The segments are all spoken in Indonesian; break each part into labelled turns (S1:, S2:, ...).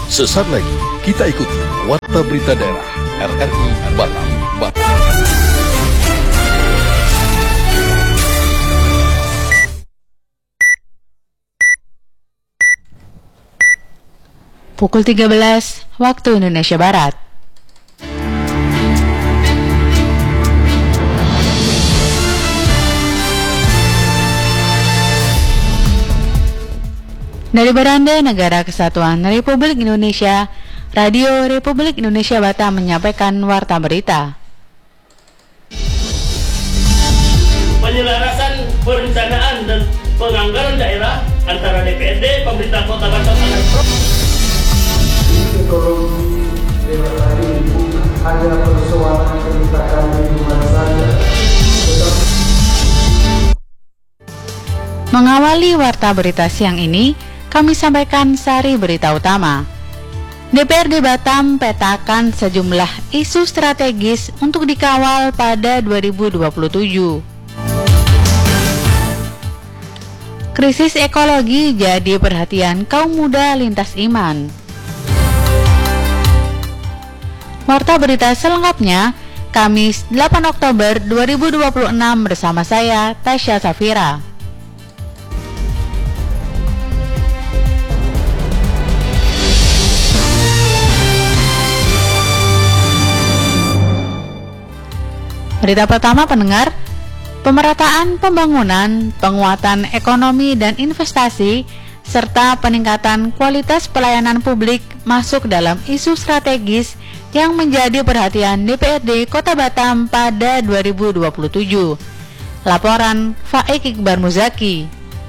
S1: Sesaat lagi kita ikuti Warta Berita Daerah RRI Batam.
S2: Pukul 13 waktu Indonesia Barat. Dari Beranda Negara Kesatuan Republik Indonesia, Radio Republik Indonesia Batam menyampaikan warta berita.
S3: Penyelarasan perencanaan dan penganggaran daerah antara DPRD, pemerintah Kota Batam dan
S4: ekonomi daerah ini hanya persoalan kerusakan lingkungan saja.
S2: Mengawali warta berita siang ini, kami sampaikan sari berita utama. DPRD Batam petakan sejumlah isu strategis untuk dikawal pada 2027. Krisis ekologi jadi perhatian kaum muda lintas iman. Warta berita selengkapnya, Kamis 8 Oktober 2026 bersama saya, Tasya Safira. Berita pertama pendengar, pemerataan pembangunan, penguatan ekonomi dan investasi, serta peningkatan kualitas pelayanan publik masuk dalam isu strategis yang menjadi perhatian DPRD Kota Batam pada 2027. Laporan Faik Iqbar Muzaki.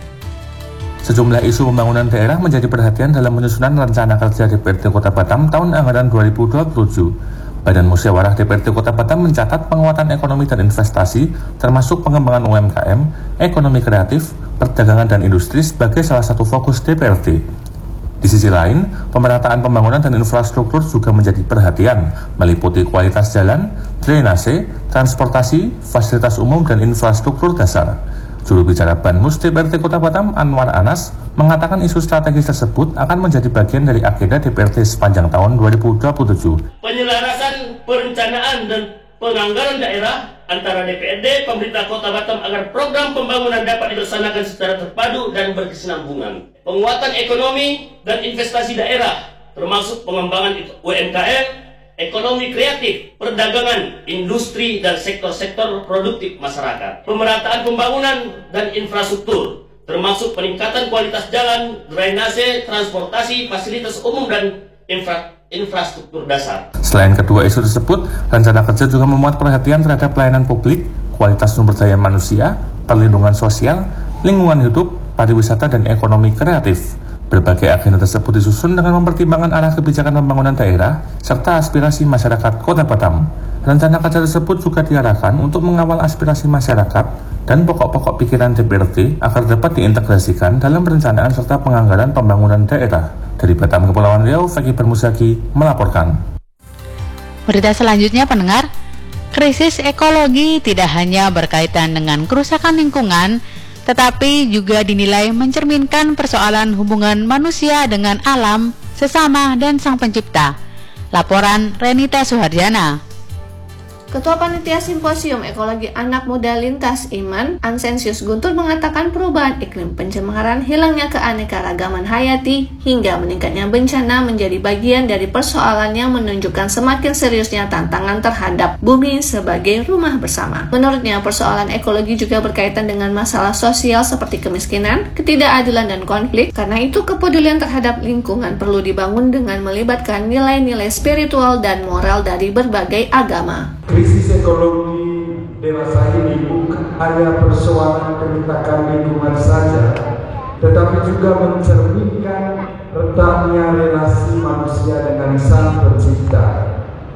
S5: Sejumlah isu pembangunan daerah menjadi perhatian dalam penyusunan rencana kerja DPRD Kota Batam tahun anggaran 2027. Badan Musyawarah DPRD Kota Batam mencatat penguatan ekonomi dan investasi, termasuk pengembangan UMKM, ekonomi kreatif, perdagangan dan industri sebagai salah satu fokus DPRD. Di sisi lain, pemerataan pembangunan dan infrastruktur juga menjadi perhatian, meliputi kualitas jalan, drainase, transportasi, fasilitas umum dan infrastruktur dasar. Juru bicara Banmus DPRD Kota Batam, Anwar Anas, mengatakan isu strategis tersebut akan menjadi bagian dari agenda DPRD sepanjang tahun 2027.
S3: Penyelarasan perencanaan dan penganggaran daerah antara DPRD, pemerintah Kota Batam agar program pembangunan dapat dilaksanakan secara terpadu dan berkesinambungan. Penguatan ekonomi dan investasi daerah, termasuk pengembangan UMKM, ekonomi kreatif, perdagangan, industri, dan sektor-sektor produktif masyarakat. Pemerataan pembangunan dan infrastruktur, termasuk peningkatan kualitas jalan, drainase, transportasi, fasilitas umum, dan infrastruktur dasar.
S5: Selain kedua isu tersebut, rencana kerja juga memuat perhatian terhadap pelayanan publik, kualitas sumber daya manusia, perlindungan sosial, lingkungan hidup, pariwisata, dan ekonomi kreatif. Berbagai agenda tersebut disusun dengan mempertimbangkan arah kebijakan pembangunan daerah serta aspirasi masyarakat Kota Batam. Rencana kerja tersebut juga diarahkan untuk mengawal aspirasi masyarakat dan pokok-pokok pikiran DPRD agar dapat diintegrasikan dalam perencanaan serta penganggaran pembangunan daerah. Dari Batam, Kepulauan Riau, Faik Iqbar Muzaki melaporkan.
S2: Berita selanjutnya pendengar, krisis ekologi tidak hanya berkaitan dengan kerusakan lingkungan, tetapi juga dinilai mencerminkan persoalan hubungan manusia dengan alam, sesama, dan sang pencipta. Laporan Renita Suharjana.
S6: Ketua Panitia Simposium Ekologi Anak Muda Lintas Iman, Ansensius Guntur mengatakan perubahan iklim, pencemaran, hilangnya keanekaragaman hayati, hingga meningkatnya bencana menjadi bagian dari persoalan yang menunjukkan semakin seriusnya tantangan terhadap bumi sebagai rumah bersama. Menurutnya, persoalan ekologi juga berkaitan dengan masalah sosial seperti kemiskinan, ketidakadilan, dan konflik. Karena itu, kepedulian terhadap lingkungan perlu dibangun dengan melibatkan nilai-nilai spiritual dan moral dari berbagai agama.
S4: Krisis ekonomi dewasa ini bukan hanya persoalan keretakan lingkungan saja, tetapi juga mencerminkan retaknya relasi manusia dengan Sang Pencipta,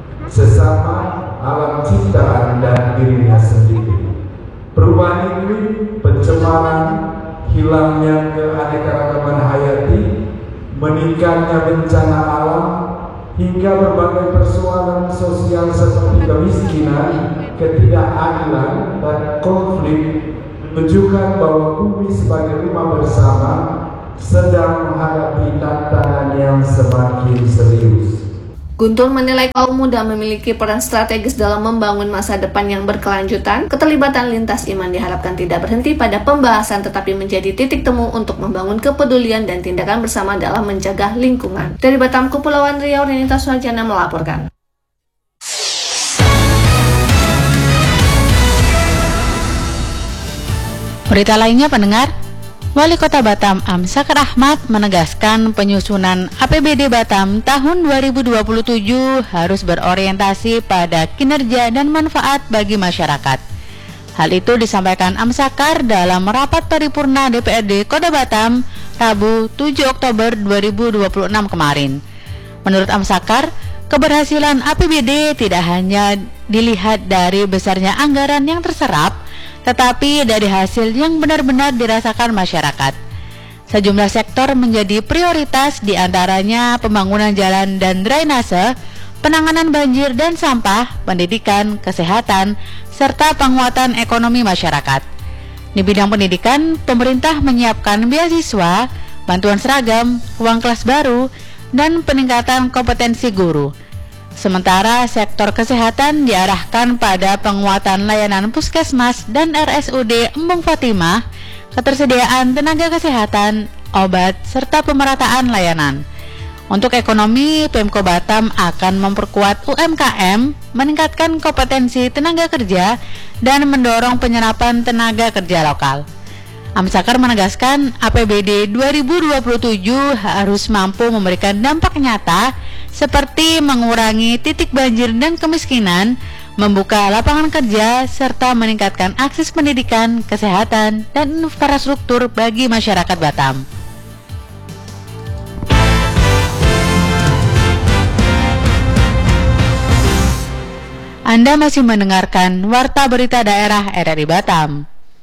S4: sesama alam ciptaan dan dirinya sendiri. Perubahan iklim, pencemaran, hilangnya keanekaragaman hayati, meningkatnya bencana alam, hingga berbagai persoalan sosial seperti kemiskinan, ketidakadilan, dan konflik menunjukkan bahwa bumi sebagai rumah bersama sedang menghadapi tantangan yang semakin serius.
S6: Guntur menilai kaum muda memiliki peran strategis dalam membangun masa depan yang berkelanjutan. Keterlibatan lintas iman diharapkan tidak berhenti pada pembahasan tetapi menjadi titik temu untuk membangun kepedulian dan tindakan bersama dalam menjaga lingkungan. Dari Batam, Kepulauan Riau, Renita Suharjana melaporkan.
S2: Berita lainnya pendengar, Wali Kota Batam Amsakar Ahmad menegaskan penyusunan APBD Batam tahun 2027 harus berorientasi pada kinerja dan manfaat bagi masyarakat. Hal itu disampaikan Amsakar dalam rapat paripurna DPRD Kota Batam Rabu 7 Oktober 2026 kemarin. Menurut Amsakar, keberhasilan APBD tidak hanya dilihat dari besarnya anggaran yang terserap, tetapi dari hasil yang benar-benar dirasakan masyarakat. Sejumlah sektor menjadi prioritas, diantaranya pembangunan jalan dan drainase, penanganan banjir dan sampah, pendidikan, kesehatan, serta penguatan ekonomi masyarakat. Di bidang pendidikan, pemerintah menyiapkan beasiswa, bantuan seragam, uang kelas baru, dan peningkatan kompetensi guru. Sementara sektor kesehatan diarahkan pada penguatan layanan puskesmas dan RSUD Embung Fatimah, ketersediaan tenaga kesehatan, obat, serta pemerataan layanan. Untuk ekonomi, Pemko Batam akan memperkuat UMKM, meningkatkan kompetensi tenaga kerja, dan mendorong penyerapan tenaga kerja lokal. Amsakar menegaskan APBD 2027 harus mampu memberikan dampak nyata seperti mengurangi titik banjir dan kemiskinan, membuka lapangan kerja, serta meningkatkan akses pendidikan, kesehatan, dan infrastruktur bagi masyarakat Batam. Anda masih mendengarkan Warta Berita Daerah RRI Batam.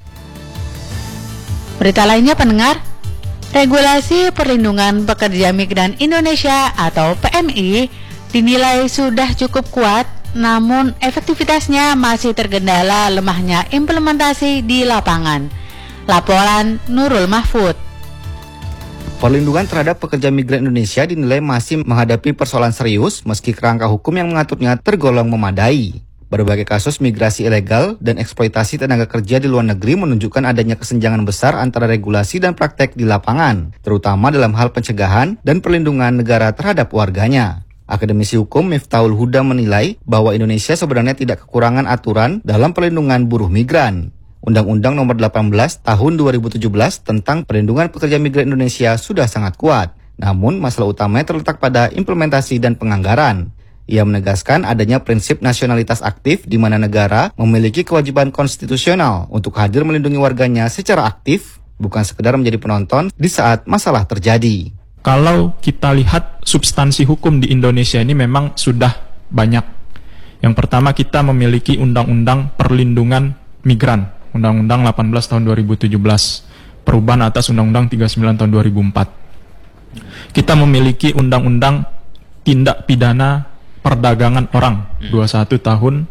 S2: Berita lainnya pendengar, regulasi perlindungan pekerja migran Indonesia atau PMI dinilai sudah cukup kuat, namun efektivitasnya masih tergendala lemahnya implementasi di lapangan. Laporan Nurul Mahfud.
S7: Perlindungan terhadap pekerja migran Indonesia dinilai masih menghadapi persoalan serius meski kerangka hukum yang mengaturnya tergolong memadai. Berbagai kasus migrasi ilegal dan eksploitasi tenaga kerja di luar negeri menunjukkan adanya kesenjangan besar antara regulasi dan praktek di lapangan, terutama dalam hal pencegahan dan perlindungan negara terhadap warganya. Akademisi Hukum Miftahul Huda menilai bahwa Indonesia sebenarnya tidak kekurangan aturan dalam perlindungan buruh migran. Undang-Undang Nomor 18 Tahun 2017 tentang Perlindungan Pekerja Migran Indonesia sudah sangat kuat. Namun, masalah utamanya terletak pada implementasi dan penganggaran. Ia menegaskan adanya prinsip nasionalitas aktif di mana negara memiliki kewajiban konstitusional untuk hadir melindungi warganya secara aktif, bukan sekedar menjadi penonton di saat masalah terjadi.
S8: Kalau kita lihat substansi hukum di Indonesia ini memang sudah banyak. Yang pertama, kita memiliki Undang-Undang Perlindungan Migran, Undang-Undang 18 tahun 2017, perubahan atas Undang-Undang 39 tahun 2004. Kita memiliki Undang-Undang Tindak Pidana Perdagangan Orang 21 tahun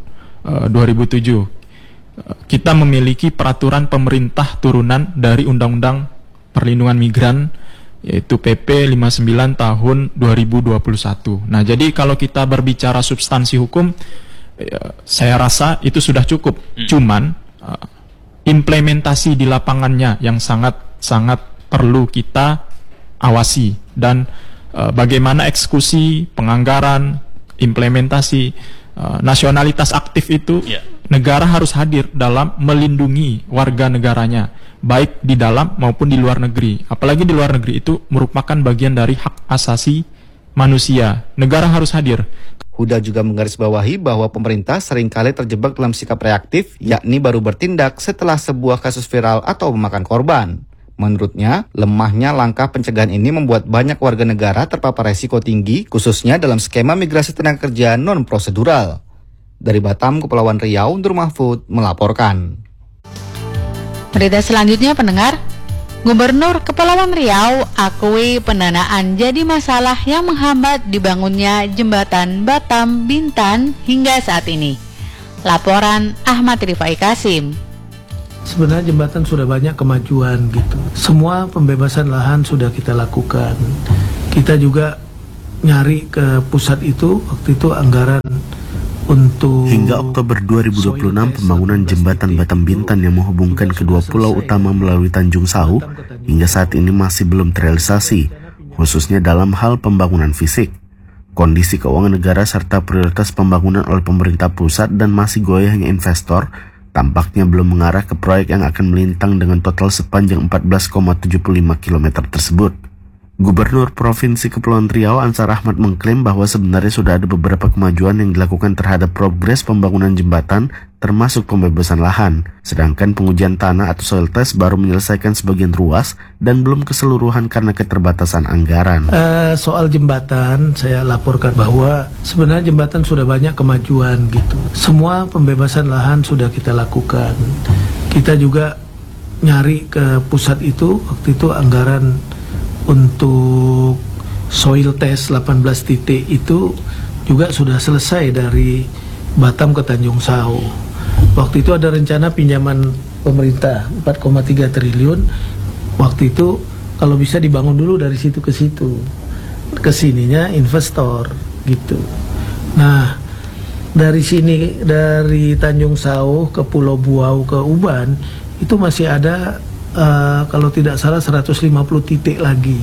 S8: 2007. Kita memiliki peraturan pemerintah turunan dari Undang-Undang Perlindungan Migran yaitu PP 59 tahun 2021. Nah, jadi kalau kita berbicara substansi hukum, saya rasa itu sudah cukup. Cuman implementasi di lapangannya yang sangat perlu kita awasi, dan bagaimana eksekusi, penganggaran, implementasi, nasionalitas aktif itu, negara harus hadir dalam melindungi warga negaranya, baik di dalam maupun di luar negeri. Apalagi di luar negeri itu merupakan bagian dari hak asasi manusia. Negara harus hadir.
S7: Huda juga menggarisbawahi bahwa pemerintah seringkali terjebak dalam sikap reaktif, yakni baru bertindak setelah sebuah kasus viral atau memakan korban. Menurutnya, lemahnya langkah pencegahan ini membuat banyak warga negara terpapar resiko tinggi, khususnya dalam skema migrasi tenaga kerja non-prosedural. Dari Batam, Kepulauan Riau, Nur Mahfud melaporkan.
S2: Berita selanjutnya pendengar, Gubernur Kepulauan Riau akui pendanaan jadi masalah yang menghambat dibangunnya jembatan Batam-Bintan hingga saat ini. Laporan Ahmad Rifai Kasim.
S9: Sebenarnya jembatan sudah banyak kemajuan gitu. Semua pembebasan lahan sudah kita lakukan. Kita juga nyari ke pusat itu, waktu itu anggaran untuk
S10: hingga Oktober 2026 pembangunan jembatan Batam Bintan yang menghubungkan kedua pulau utama melalui Tanjung Sau hingga saat ini masih belum terrealisasi, khususnya dalam hal pembangunan fisik. Kondisi keuangan negara serta prioritas pembangunan oleh pemerintah pusat dan masih goyahnya investor tampaknya belum mengarah ke proyek yang akan melintang dengan total sepanjang 14,75 km tersebut. Gubernur Provinsi Kepulauan Riau Ansar Ahmad mengklaim bahwa sebenarnya sudah ada beberapa kemajuan yang dilakukan terhadap progres pembangunan jembatan termasuk pembebasan lahan, sedangkan pengujian tanah atau soil test baru menyelesaikan sebagian ruas dan belum keseluruhan karena keterbatasan anggaran.
S9: Soal jembatan, saya laporkan bahwa sebenarnya jembatan sudah banyak kemajuan gitu. Semua pembebasan lahan sudah kita lakukan. Kita juga nyari ke pusat itu, waktu itu anggaran untuk soil test 18 titik itu juga sudah selesai dari Batam ke Tanjung Sau. Waktu itu ada rencana pinjaman pemerintah 4,3 triliun. Waktu itu kalau bisa dibangun dulu dari situ ke situ. Kesininya investor gitu. Nah, dari sini dari Tanjung Sau ke Pulau Buau ke Uban itu masih ada kalau tidak salah 150 titik lagi.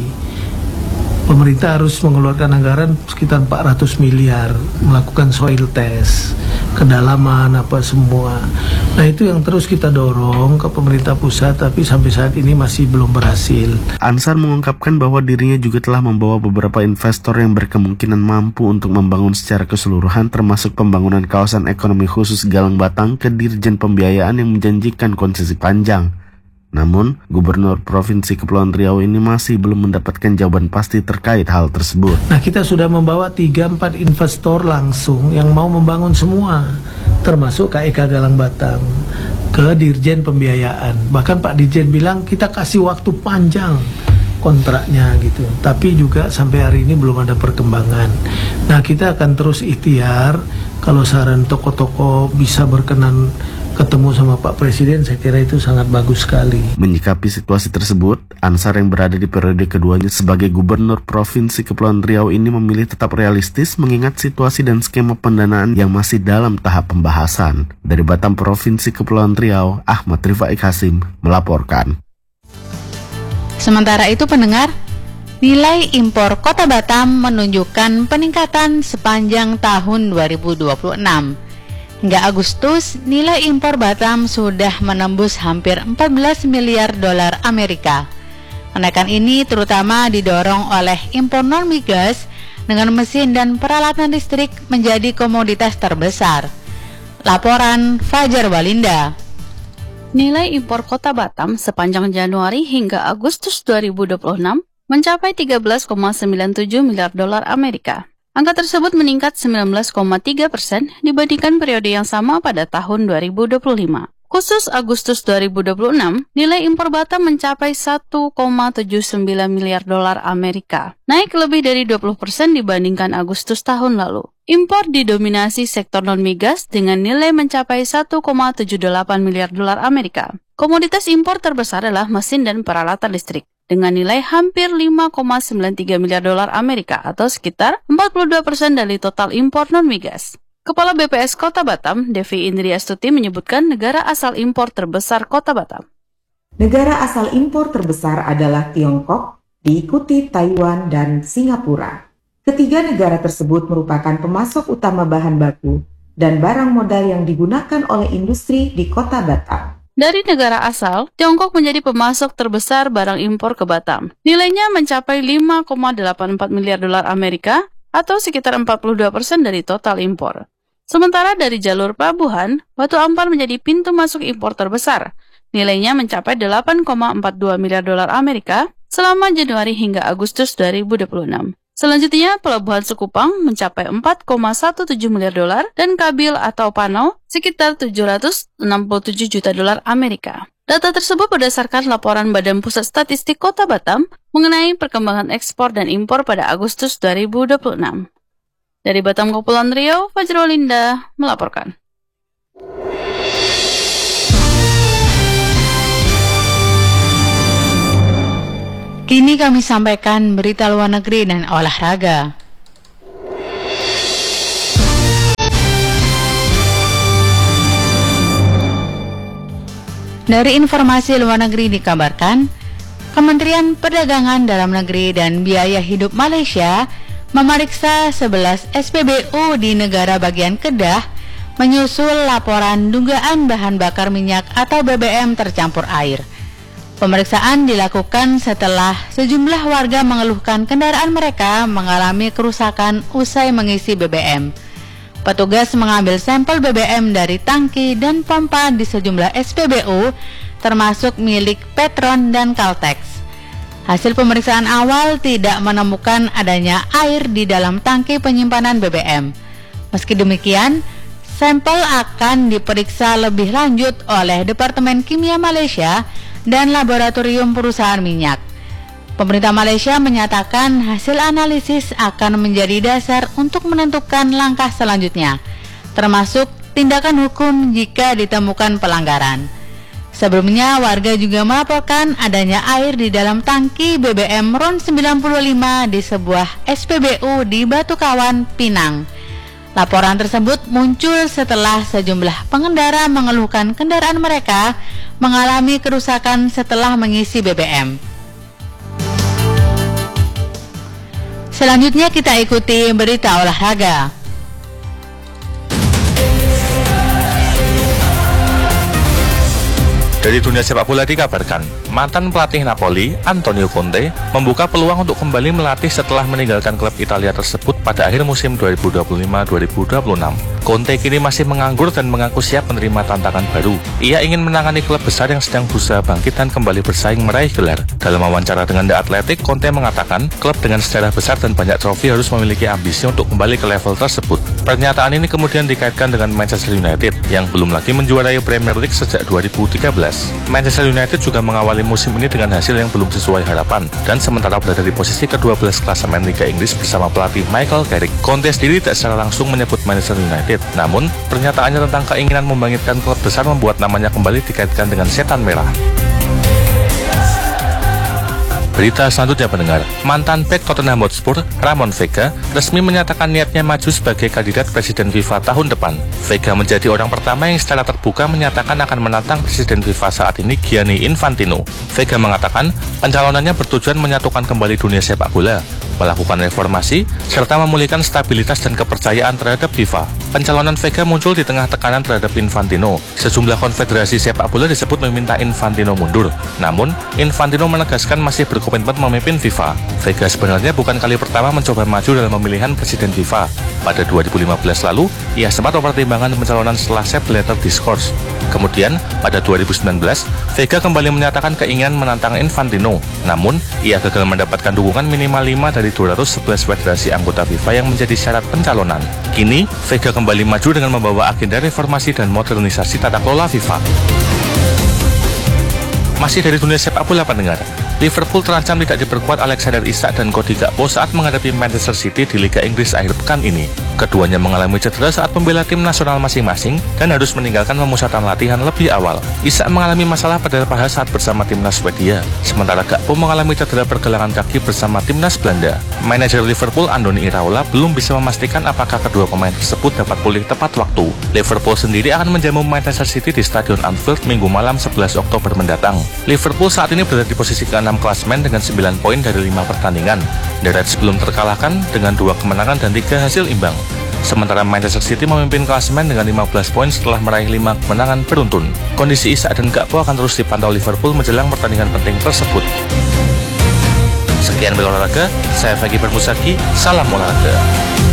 S9: Pemerintah harus mengeluarkan anggaran sekitar 400 miliar melakukan soil test, kedalaman apa semua. Nah, itu yang terus kita dorong ke pemerintah pusat, tapi sampai saat ini masih belum berhasil.
S10: Ansar mengungkapkan bahwa dirinya juga telah membawa beberapa investor yang berkemungkinan mampu untuk membangun secara keseluruhan termasuk pembangunan kawasan ekonomi khusus Galang Batang ke Dirjen Pembiayaan yang menjanjikan konsesi panjang. Namun, Gubernur Provinsi Kepulauan Riau ini masih belum mendapatkan jawaban pasti terkait hal tersebut.
S9: Nah, kita sudah membawa 3-4 investor langsung yang mau membangun semua, termasuk KEK Galang Batang, ke Dirjen Pembiayaan. Bahkan Pak Dirjen bilang kita kasih waktu panjang kontraknya gitu. Tapi juga sampai hari ini belum ada perkembangan. Nah, kita akan terus ikhtiar kalau saran tokoh-tokoh bisa berkenan ketemu sama Pak Presiden, saya kira itu sangat bagus sekali.
S10: Menyikapi situasi tersebut, Ansar yang berada di periode keduanya sebagai Gubernur Provinsi Kepulauan Riau ini memilih tetap realistis mengingat situasi dan skema pendanaan yang masih dalam tahap pembahasan. Dari Batam, Provinsi Kepulauan Riau, Ahmad Rifaik Hasim melaporkan.
S2: Sementara itu pendengar, nilai impor Kota Batam menunjukkan peningkatan sepanjang tahun 2026. Hingga Agustus, nilai impor Batam sudah menembus hampir 14 miliar dolar Amerika. Kenaikan ini terutama didorong oleh impor non-migas dengan mesin dan peralatan listrik menjadi komoditas terbesar. Laporan Fajar Walinda.
S11: Nilai impor Kota Batam sepanjang Januari hingga Agustus 2026 mencapai 13,97 miliar dolar Amerika. Angka tersebut meningkat 19,3% dibandingkan periode yang sama pada tahun 2025. Khusus Agustus 2026, nilai impor Batam mencapai 1,79 miliar dolar Amerika, naik lebih dari 20% dibandingkan Agustus tahun lalu. Impor didominasi sektor non-migas dengan nilai mencapai 1,78 miliar dolar Amerika. Komoditas impor terbesar adalah mesin dan peralatan listrik, dengan nilai hampir 5,93 miliar dolar Amerika atau sekitar 42% dari total impor non-migas. Kepala BPS Kota Batam, Devi Indriastuti menyebutkan negara asal impor terbesar Kota Batam.
S12: Negara asal impor terbesar adalah Tiongkok, diikuti Taiwan dan Singapura. Ketiga negara tersebut merupakan pemasok utama bahan baku dan barang modal yang digunakan oleh industri di Kota Batam.
S11: Dari negara asal, Tiongkok menjadi pemasok terbesar barang impor ke Batam. Nilainya mencapai 5,84 miliar dolar Amerika atau sekitar 42% dari total impor. Sementara dari jalur pelabuhan, batu ampar menjadi pintu masuk impor terbesar. Nilainya mencapai 8,42 miliar dolar Amerika selama Januari hingga Agustus 2026. Selanjutnya, pelabuhan Sekupang mencapai 4,17 miliar dolar dan Kabil atau Panau sekitar 767 juta dolar Amerika. Data tersebut berdasarkan laporan Badan Pusat Statistik Kota Batam mengenai perkembangan ekspor dan impor pada Agustus 2026. Dari Batam, Kepulauan Riau, Fajrul Linda melaporkan.
S2: Kini kami sampaikan berita luar negeri dan olahraga. Dari informasi luar negeri dikabarkan, Kementerian Perdagangan Dalam Negeri dan Biaya Hidup Malaysia memeriksa 11 SPBU di negara bagian Kedah menyusul laporan dugaan bahan bakar minyak atau BBM tercampur air. Pemeriksaan dilakukan setelah sejumlah warga mengeluhkan kendaraan mereka mengalami kerusakan usai mengisi BBM. Petugas mengambil sampel BBM dari tangki dan pompa di sejumlah SPBU, termasuk milik Petron dan Caltex. Hasil pemeriksaan awal tidak menemukan adanya air di dalam tangki penyimpanan BBM. Meski demikian, sampel akan diperiksa lebih lanjut oleh Departemen Kimia Malaysia dan Laboratorium Perusahaan Minyak. Pemerintah Malaysia menyatakan hasil analisis akan menjadi dasar untuk menentukan langkah selanjutnya, termasuk tindakan hukum jika ditemukan pelanggaran. Sebelumnya, warga juga melaporkan adanya air di dalam tangki BBM RON 95 di sebuah SPBU di Batu Kawan, Pinang. Laporan tersebut muncul setelah sejumlah pengendara mengeluhkan kendaraan mereka mengalami kerusakan setelah mengisi BBM. Selanjutnya kita ikuti berita olahraga.
S5: Dari dunia sepak bola dikabarkan, mantan pelatih Napoli, Antonio Conte, membuka peluang untuk kembali melatih setelah meninggalkan klub Italia tersebut pada akhir musim 2025-2026. Conte kini masih menganggur dan mengaku siap menerima tantangan baru. Ia ingin menangani klub besar yang sedang berusaha bangkit dan kembali bersaing meraih gelar. Dalam wawancara dengan The Athletic, Conte mengatakan, klub dengan sejarah besar dan banyak trofi harus memiliki ambisi untuk kembali ke level tersebut. Pernyataan ini kemudian dikaitkan dengan Manchester United yang belum lagi menjuarai Premier League sejak 2013. Manchester United juga mengawali musim ini dengan hasil yang belum sesuai harapan dan sementara berada di posisi ke-12 klasemen Liga Inggris bersama pelatih Michael Carrick. Conte sendiri tak secara langsung menyebut Manchester United, namun pernyataannya tentang keinginan membangkitkan klub besar membuat namanya kembali dikaitkan dengan setan merah. Berita selanjutnya pendengar, mantan bek Tottenham Hotspur, Ramon Vega, resmi menyatakan niatnya maju sebagai kandidat Presiden FIFA tahun depan. Vega menjadi orang pertama yang secara terbuka menyatakan akan menantang Presiden FIFA saat ini, Gianni Infantino. Vega mengatakan pencalonannya bertujuan menyatukan kembali dunia sepak bola, melakukan reformasi, serta memulihkan stabilitas dan kepercayaan terhadap FIFA. Pencalonan Vega muncul di tengah tekanan terhadap Infantino. Sejumlah konfederasi sepak bola disebut meminta Infantino mundur. Namun, Infantino menegaskan masih berkomitmen memimpin FIFA. Vega sebenarnya bukan kali pertama mencoba maju dalam pemilihan Presiden FIFA. Pada 2015 lalu, ia sempat mempertimbangkan pencalonan setelah Sepp Blatter diskors. Kemudian, pada 2019, Vega kembali menyatakan keinginan menantang Infantino. Namun, ia gagal mendapatkan dukungan minimal 5 dari 211 federasi anggota FIFA yang menjadi syarat pencalonan. Kini, Vega kembali maju dengan membawa agenda reformasi dan modernisasi tata kelola FIFA. Masih dari dunia sepak bola pendengar, Liverpool terancam tidak diperkuat Alexander Isak dan Cody Gakpo saat menghadapi Manchester City di Liga Inggris akhir pekan ini. Keduanya mengalami cedera saat membela tim nasional masing-masing dan harus meninggalkan pemusatan latihan lebih awal. Isak mengalami masalah pada paha saat bersama timnas Swedia, sementara Gakpo mengalami cedera pergelangan kaki bersama timnas Belanda. Manajer Liverpool Andoni Iraola belum bisa memastikan apakah kedua pemain tersebut dapat pulih tepat waktu. Liverpool sendiri akan menjamu Manchester City di Stadion Anfield Minggu malam 11 Oktober mendatang. Liverpool saat ini berada di posisi ke-6 klasemen dengan 9 poin dari 5 pertandingan. The Reds belum terkalahkan dengan 2 kemenangan dan 3 hasil imbang. Sementara Manchester City memimpin klasemen dengan 15 poin setelah meraih 5 kemenangan beruntun. Kondisi Isak dan Gakpo akan terus dipantau Liverpool menjelang pertandingan penting tersebut. Sekian berolahraga, saya Fagi Perpusaki, salam olahraga.